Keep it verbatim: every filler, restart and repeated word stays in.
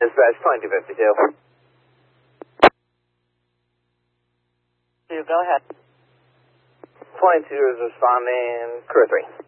Dispatch twenty-two fifty-two. Two, go ahead. twenty-two is responding, crew three.